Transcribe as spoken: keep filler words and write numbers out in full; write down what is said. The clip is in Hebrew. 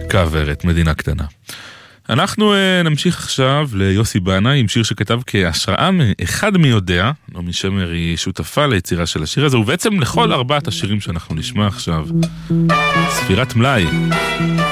קאבר, את מדינה קטנה. אנחנו uh, נמשיך עכשיו ליוסי בנאי עם שיר שכתב כהשראה מאחד מי יודע, נעמי שמר היא שותפה ליצירה של השיר הזה, ובעצם לכל ארבעת השירים שאנחנו נשמע עכשיו. ספירת מלאי.